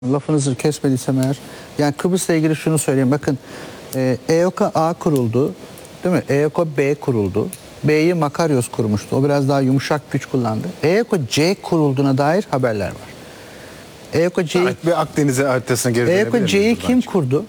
Lafınızı kesmediysem eğer, yani Kıbrıs'la ilgili şunu söyleyeyim. Bakın, EOKA A kuruldu, değil mi? EOKA B kuruldu. B'yi Makaryos kurmuştu. O biraz daha yumuşak güç kullandı. EOKA C kurulduğuna dair haberler var. EOKA C'yi Evet, bir Akdeniz haritasına geri dönebilir EOKA C'yi miyiz kim bence? kurdu?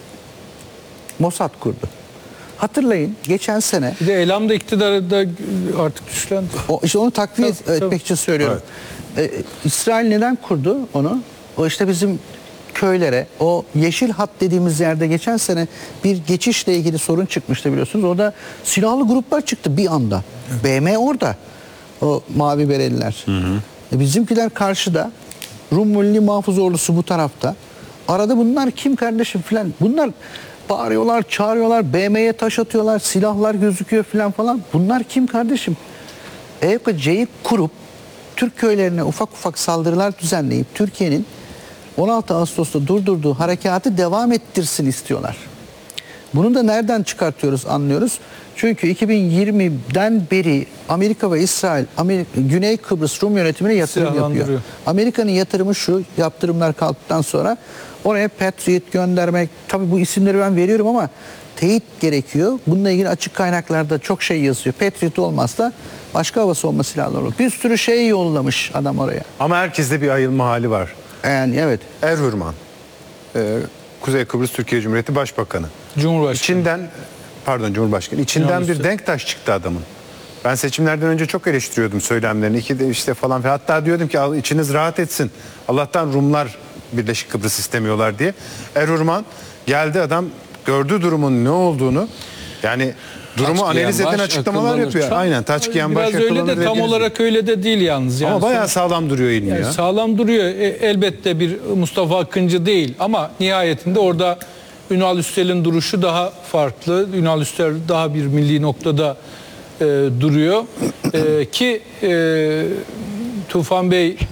Mossad kurdu. Hatırlayın, geçen sene Bir de Elam da iktidarı da artık güçlendi. işte onu takviye Tabii. etmek için söylüyorum. İsrail neden kurdu onu? O işte bizim köylere, o yeşil hat dediğimiz yerde geçen sene bir geçişle ilgili sorun çıkmıştı biliyorsunuz. Orada silahlı gruplar çıktı bir anda. BM orada. O mavi bereliler. Bizimkiler karşıda. Rum Milli Muhafız Ordusu bu tarafta. Arada bunlar kim kardeşim filan. Bunlar bağırıyorlar, çağırıyorlar, BM'ye taş atıyorlar, silahlar gözüküyor filan falan. Bunlar kim kardeşim? EYK-C'yi kurup Türk köylerine ufak ufak saldırılar düzenleyip Türkiye'nin 16 Ağustos'ta durdurduğu harekatı devam ettirsin istiyorlar. Bunu da nereden çıkartıyoruz anlıyoruz. Çünkü 2020'den beri Amerika ve İsrail Güney Kıbrıs Rum yönetimine yatırım yapıyor. Amerika'nın yatırımı şu, yaptırımlar kalktıktan sonra oraya Patriot göndermek. Tabii bu isimleri ben veriyorum ama teyit gerekiyor. Bununla ilgili açık kaynaklarda çok şey yazıyor. Patriot olmazsa başka hava savunma silahları olur. Bir sürü şey yollamış adam oraya. Ama herkeste bir ayılma hali var. Yani evet. Erhürman, Kuzey Kıbrıs Türkiye Cumhuriyeti Başbakanı. Cumhurbaşkanı. Cumhurbaşkanı. İçinden bir Denktaş çıktı adamın. Ben seçimlerden önce çok eleştiriyordum söylemlerini. İki de işte falan. Hatta diyordum ki içiniz rahat etsin. Allah'tan Rumlar Birleşik Kıbrıs istemiyorlar diye. Erhürman geldi, adam gördü durumun ne olduğunu. Yani durumu analiz eden açıklamalar yapıyor. Aynen, taç giyen baş biraz öyle de tam olarak öyle de değil yalnız. Yani ama bayağı sağlam duruyor ilmi yani ya. sağlam duruyor. Elbette bir Mustafa Akıncı değil ama nihayetinde orada Ünal Üstel'in duruşu daha farklı. Ünal Üstel daha bir milli noktada duruyor. Ki Tufan Bey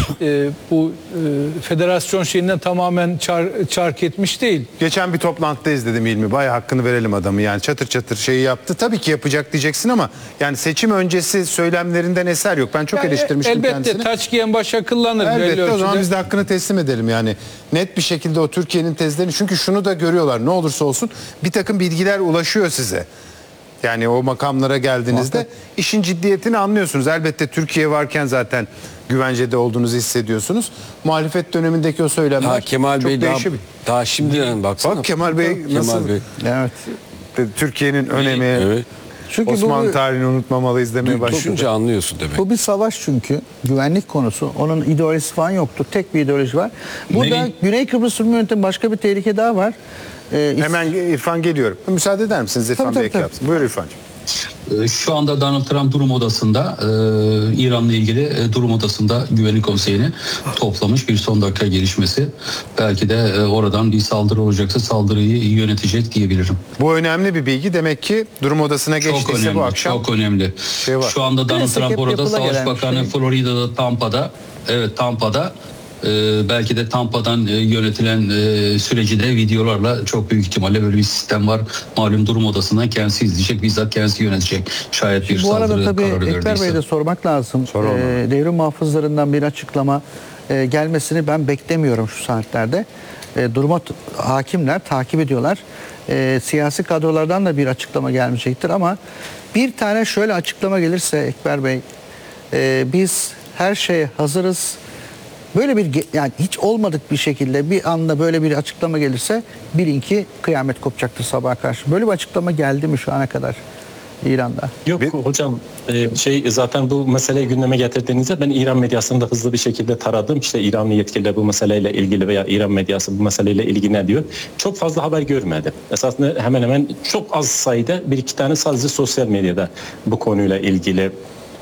bu federasyon şeyinden tamamen çark etmiş değil. Geçen bir toplantıda izledim İlmi. Bayağı hakkını verelim adamı. Yani çatır çatır şeyi yaptı. Tabii ki yapacak diyeceksin ama yani seçim öncesi söylemlerinden eser yok. Ben çok Yani eleştirmiştim elbette kendisini. Elbette taç giyen baş akıllanır. Elbette, o zaman biz de hakkını teslim edelim yani. Net bir şekilde o Türkiye'nin tezlerini. Çünkü şunu da görüyorlar. Ne olursa olsun bir takım bilgiler ulaşıyor size. Yani o makamlara geldiğinizde işin ciddiyetini anlıyorsunuz. Elbette Türkiye varken zaten güvencede olduğunuzu hissediyorsunuz. Muhalefet dönemindeki o söylemler Kemal çok Bey daha şimdiden baksana. Bak Kemal Bey nasıl? Bey. Evet. Türkiye'nin önemi, Evet. Çünkü Osmanlı tarihini unutmamalıyız demeye başladı. Düşünce anlıyorsun demek. Bu bir savaş çünkü. Güvenlik konusu. Onun ideolojisi falan yoktu. Tek bir ideoloji var. Burada Güney Kıbrıs Rum yönetimi başka bir tehlike daha var. Hemen İrfan geliyorum. Müsaade eder misiniz İrfan Bey yapsın? Buyur İrfan'cığım. Şu anda Donald Trump Durum Odası'nda İran'la ilgili Durum Odası'nda Güvenlik Konseyi'ni toplamış, bir son dakika gelişmesi. Belki de oradan bir saldırı olacaksa saldırıyı yönetecek diyebilirim. Bu önemli bir bilgi. Demek ki Durum Odası'na geçtiyse önemli, bu akşam. çok önemli. Şu anda Donald Trump orada, Savaş Bakanı Florida'da, Tampa'da. Belki de Tampa'dan yönetilen süreci de videolarla çok büyük ihtimalle böyle bir sistem var. Malum Durum Odası'ndan kendisi izleyecek, bizzat kendisi yönetecek. Şayet bir bu arada saldırı tabii kararı Ekber verdiyse. Bey'e de sormak lazım. Devrim muhafızlarından bir açıklama gelmesini ben beklemiyorum şu saatlerde. Duruma hakimler, takip ediyorlar. Siyasi kadrolardan da bir açıklama gelmeyecektir ama bir tane şöyle açıklama gelirse Ekber Bey, biz her şeye hazırız. Böyle bir, yani hiç olmadık bir şekilde bir anda böyle bir açıklama gelirse bilin ki kıyamet kopacaktır sabaha karşı. Böyle bir açıklama geldi mi şu ana kadar İran'da? Yok hocam, zaten bu meseleyi gündeme getirdiğinizde ben İran medyasını da hızlı bir şekilde taradım. İşte İranlı yetkililer bu meseleyle ilgili veya İran medyası bu meseleyle ilgili ne diyor? Çok fazla haber görmedim. Esasında hemen hemen çok az sayıda bir iki tane sadece sosyal medyada bu konuyla ilgili,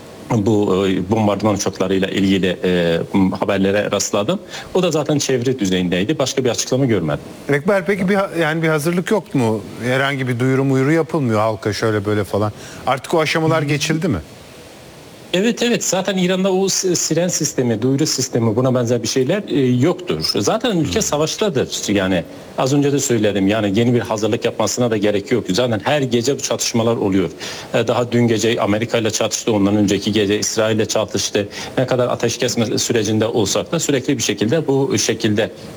bu bombardıman uçaklarıyla ilgili haberlere rastladım. O da zaten çevre düzeyindeydi. Başka bir açıklama görmedim. Ekber, peki bir hazırlık yok mu? Herhangi bir duyuru yapılmıyor halka şöyle böyle falan. Artık o aşamalar geçildi mi? Evet, zaten İran'da o siren sistemi, duyuru sistemi, buna benzer bir şeyler yoktur. Zaten ülke savaştadır. Yani az önce de söyledim, yani yeni bir hazırlık yapmasına da gerek yok. Zaten her gece bu çatışmalar oluyor. Daha dün gece Amerika ile çatıştı, ondan önceki gece İsrail ile çatıştı. Ne kadar ateşkes sürecinde olsak da sürekli bir şekilde bu şekilde